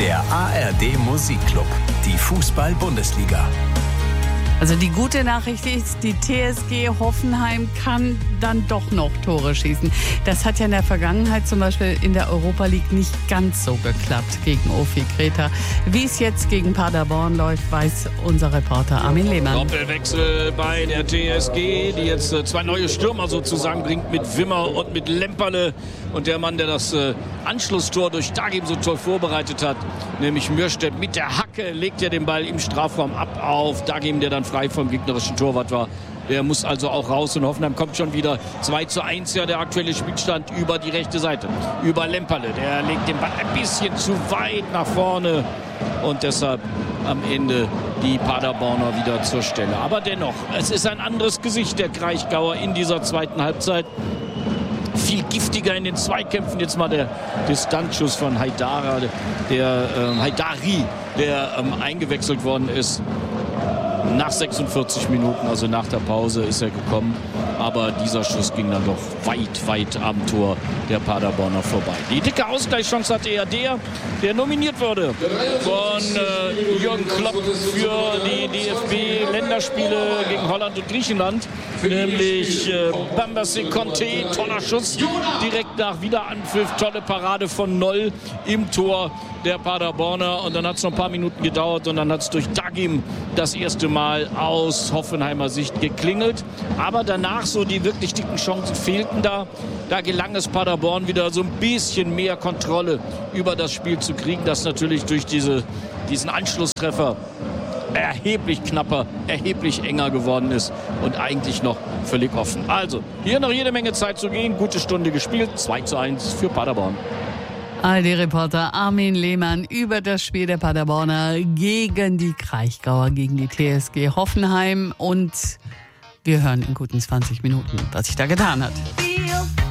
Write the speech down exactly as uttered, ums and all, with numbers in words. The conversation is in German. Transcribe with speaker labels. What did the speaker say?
Speaker 1: Der A R D Musikclub, die Fußball-Bundesliga.
Speaker 2: Also die gute Nachricht ist, die T S G Hoffenheim kann dann doch noch Tore schießen. Das hat ja in der Vergangenheit zum Beispiel in der Europa League nicht ganz so geklappt gegen Ofi Kreta. Wie es jetzt gegen Paderborn läuft, weiß unser Reporter Armin Lehmann.
Speaker 3: Doppelwechsel bei der T S G, die jetzt äh, zwei neue Stürmer sozusagen bringt mit Wimmer und mit Lemperle. Und der Mann, der das äh, Anschlusstor durch Dagim so toll vorbereitet hat, nämlich Mürstedt mit der Hacke, legt ja den Ball im Strafraum ab auf Dagim, der dann frei vom gegnerischen Torwart war. Der muss also auch raus und Hoffenheim kommt schon wieder zwei zu eins, ja der aktuelle Spielstand über die rechte Seite. Über Lemperle, der legt den Ball ein bisschen zu weit nach vorne und deshalb am Ende die Paderborner wieder zur Stelle. Aber dennoch, es ist ein anderes Gesicht der Kraichgauer in dieser zweiten Halbzeit. Viel giftiger in den Zweikämpfen. Jetzt mal der Distanzschuss von Haidara, der äh, Haidari, der ähm, eingewechselt worden ist. Nach sechsundvierzig Minuten, also nach der Pause, ist er gekommen. Aber dieser Schuss ging dann doch weit, weit am Tor der Paderborner vorbei. Die dicke Ausgleichschance hatte eher der, der nominiert wurde von äh, Jürgen Klopp für die D F B-Länderspiele gegen Holland und Griechenland. Nämlich äh, Bambassé Conte, toller Schuss, direkt nach Wiederanpfiff, tolle Parade von Noll im Tor der Paderborner. Und dann hat es noch ein paar Minuten gedauert und dann hat es durch Dagim das erste Mal aus Hoffenheimer Sicht geklingelt. Aber danach so die wirklich dicken Chancen fehlten da. Da gelang es Paderborn wieder so ein bisschen mehr Kontrolle über das Spiel zu kriegen, das natürlich durch diese, diesen Anschlusstreffer erheblich knapper, erheblich enger geworden ist und eigentlich noch völlig offen. Also, hier noch jede Menge Zeit zu gehen. Gute Stunde gespielt. zwei zu eins für Paderborn.
Speaker 2: A R D-Reporter Armin Lehmann über das Spiel der Paderborner gegen die Kraichgauer, gegen die T S G Hoffenheim. Und wir hören in guten zwanzig Minuten, was sich da getan hat.